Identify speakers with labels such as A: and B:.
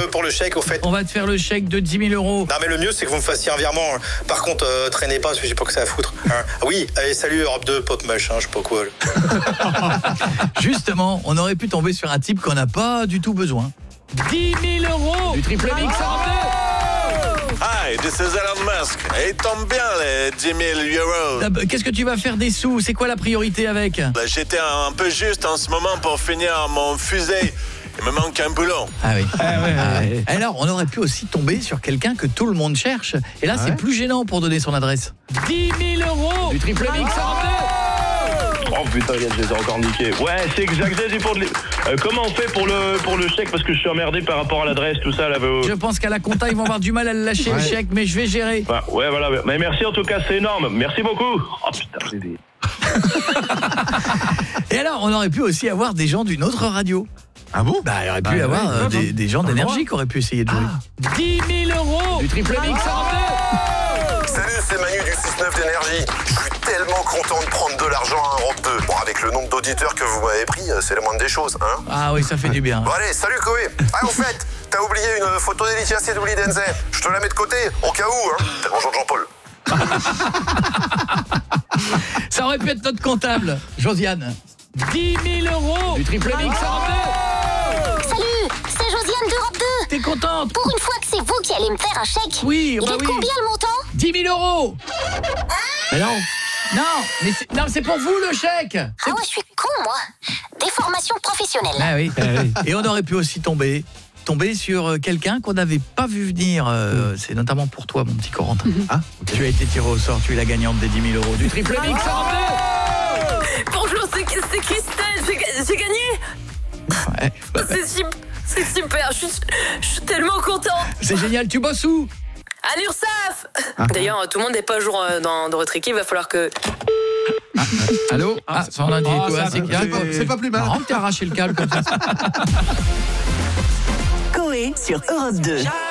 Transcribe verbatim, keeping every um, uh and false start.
A: le, pour le chèque, au fait.
B: On va te faire le chèque de dix mille euros.
A: Non mais le mieux c'est que vous me fassiez un virement. Par contre, euh, traînez pas parce que j'ai pas que ça à foutre. Hein. Oui, allez, salut Europe deux, pote machin, je sais pas quoi.
B: Justement, on aurait pu tomber sur un type qu'on n'a pas du tout besoin. dix mille euros du triple mix Europe deux.
C: Hi, this is Elon Musk. Et il tombe bien les dix mille euros.
B: Qu'est-ce que tu vas faire des sous? C'est quoi la priorité avec?
C: J'étais un peu juste en ce moment pour finir mon fusée. Il me manque un boulon.
B: Ah oui.
D: Ah ouais,
B: Ah
D: ouais.
B: ouais. Alors, on aurait pu aussi tomber sur quelqu'un que tout le monde cherche. Et là,
D: Ah
B: c'est
D: ouais
B: plus gênant pour donner son adresse. dix mille euros du triple mix Europe deux.
E: Oh putain, regarde, je les ai encore niqués. Ouais, c'est exact, j'ai pour le... Euh, comment on fait pour le pour le chèque parce que je suis emmerdé par rapport à l'adresse, tout ça là. Euh...
B: Je pense qu'à la compta, ils vont avoir du mal à le lâcher
D: Ouais.
B: le chèque, mais je vais gérer.
E: Bah, ouais, voilà. Mais merci en tout cas, c'est énorme. Merci beaucoup. Oh putain, j'ai des...
B: Et alors, on aurait pu aussi avoir des gens d'une autre radio.
D: Ah bon?
B: Bah, il aurait pu
D: Bah,
B: y avoir
D: ouais,
B: euh,
D: ouais,
B: des,
D: ouais.
B: des gens
D: T'as le
B: d'énergie
D: droit.
B: qui auraient pu essayer de jouer. dix mille euros du triple mix Europe deux.
F: Salut, c'est Manu du six neuf d'énergie. Je suis tellement content de prendre de l'argent à Europe deux. Bon, avec le nombre d'auditeurs que vous m'avez pris, c'est la moindre des choses, hein.
B: Ah oui, ça fait du bien.
F: Bon allez, salut Koé. Ah, au fait, t'as oublié une photo d'Elitia Sedouli Denze. Je te la mets de côté, au cas où, hein. Tellement Jean-Paul.
B: Ça aurait pu être notre comptable, Josiane. dix mille euros du triple mix Europe deux.
G: Salut, c'est Josiane d'Europe deux.
B: T'es contente?
G: Pour une fois que c'est vous qui allez me faire un chèque.
B: Oui,
G: Il
B: bah
G: est
B: oui.
G: combien le montant?
B: dix mille euros. Mais non. Non, mais c'est, non, c'est pour vous le chèque.
G: Ah ouais, je suis con, moi. Des formations professionnelles.
B: Ah oui. Et on aurait pu aussi tomber tomber sur euh, quelqu'un qu'on n'avait pas vu venir. Euh, mm. C'est notamment pour toi, mon petit Corentin. Mm-hmm. Ah, okay. Tu as été tiré au sort, tu es la gagnante des dix mille euros du triple mix Europe deux.
H: Bonjour, c'est, c'est Christelle, j'ai, j'ai gagné.
B: Ouais.
H: C'est, super, c'est super, je suis, je suis tellement contente.
B: C'est génial, tu bosses où?
H: À l'URSSAF. Ah. D'ailleurs, tout le monde n'est pas à jour dans, dans votre équipe, il va falloir que...
B: Ah, allô? Ah, ça en a dit
D: oh,
B: quoi?
D: Ça,
B: c'est,
D: c'est, pas, c'est pas plus mal.
B: Marrant que t'as arraché le câble comme ça.
I: Coé sur Europe deux.